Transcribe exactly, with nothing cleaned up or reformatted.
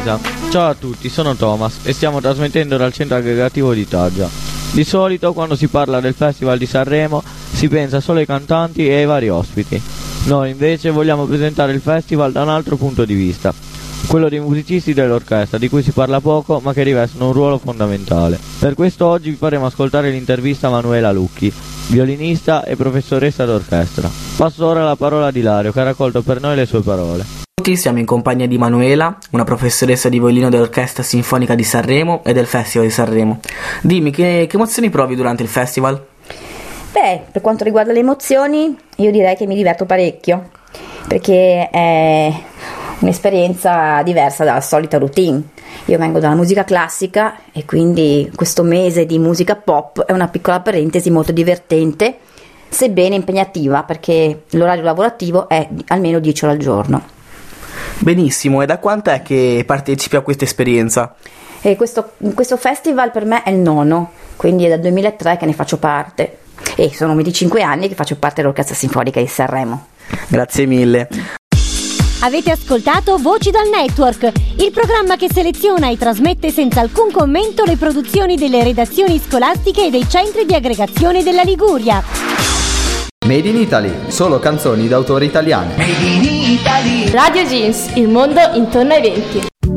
ripresa. Ciao a tutti, sono Thomas e stiamo trasmettendo dal centro aggregativo di Taggia. Di solito quando si parla del Festival di Sanremo si pensa solo ai cantanti e ai vari ospiti. Noi invece vogliamo presentare il festival da un altro punto di vista, quello dei musicisti dell'orchestra, di cui si parla poco ma che rivestono un ruolo fondamentale. Per questo oggi vi faremo ascoltare l'intervista a Manuela Lucchi, violinista e professoressa d'orchestra. Passo ora la parola a Ilario che ha raccolto per noi le sue parole. Siamo in compagnia di Manuela, una professoressa di violino dell'Orchestra Sinfonica di Sanremo e del Festival di Sanremo. Dimmi, che, che emozioni provi durante il festival? Beh, per quanto riguarda le emozioni, io direi che mi diverto parecchio, perché è un'esperienza diversa dalla solita routine. Io vengo dalla musica classica e quindi questo mese di musica pop è una piccola parentesi molto divertente, sebbene impegnativa, perché l'orario lavorativo è almeno dieci ore al giorno. Benissimo, e da quanto è che partecipi a questa esperienza? E questo, questo festival per me è il nono, quindi è dal duemilatré che ne faccio parte e sono venticinque anni che faccio parte dell'Orchestra Sinfonica di Sanremo. Grazie mille. Avete ascoltato Voci dal Network, il programma che seleziona e trasmette senza alcun commento le produzioni delle redazioni scolastiche e dei centri di aggregazione della Liguria. Made in Italy, solo canzoni d'autore italiane. Made in Italy. Radio Jeans, il mondo intorno ai venti.